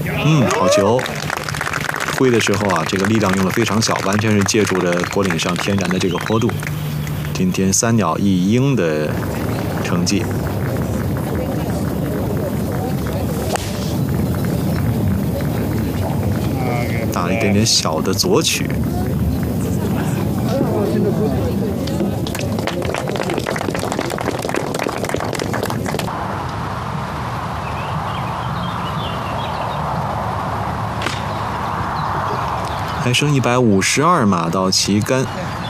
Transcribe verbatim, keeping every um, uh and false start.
嗯，好球！挥的时候啊，这个力量用的非常小，完全是借助着果岭上天然的这个坡度。今天三鸟一鹰的成绩。打了一点点小的左曲。还剩一百五十二码到旗杆。